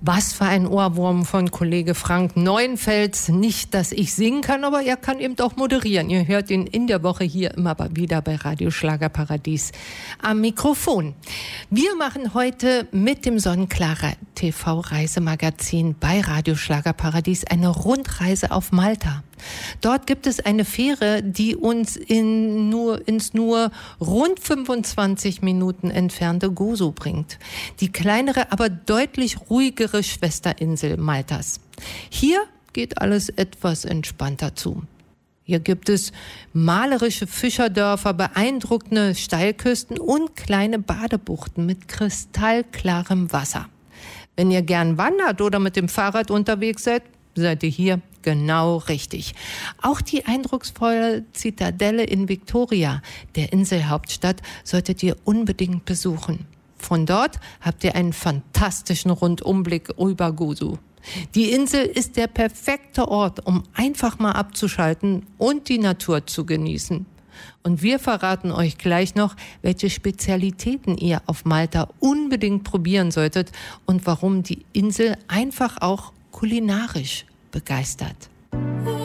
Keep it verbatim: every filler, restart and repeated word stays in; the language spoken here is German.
Was für ein Ohrwurm von Kollege Frank Neuenfels. Nicht, dass ich singen kann, aber er kann eben auch moderieren. Ihr hört ihn in der Woche hier immer wieder bei Radio Schlagerparadies am Mikrofon. Wir machen heute mit dem Sonnenklara T V-Reisemagazin bei Radio Schlagerparadies eine Rundreise auf Malta. Dort gibt es eine Fähre, die uns in nur, ins nur rund fünfundzwanzig Minuten entfernte Gozo bringt. Die kleinere, aber deutlich ruhigere Schwesterinsel Maltas. Hier geht alles etwas entspannter zu. Hier gibt es malerische Fischerdörfer, beeindruckende Steilküsten und kleine Badebuchten mit kristallklarem Wasser. Wenn ihr gern wandert oder mit dem Fahrrad unterwegs seid, seid ihr hier genau richtig. Auch die eindrucksvolle Zitadelle in Victoria, der Inselhauptstadt, solltet ihr unbedingt besuchen. Von dort habt ihr einen fantastischen Rundumblick über Gozo. Die Insel ist der perfekte Ort, um einfach mal abzuschalten und die Natur zu genießen. Und wir verraten euch gleich noch, welche Spezialitäten ihr auf Malta unbedingt probieren solltet und warum die Insel einfach auch kulinarisch begeistert.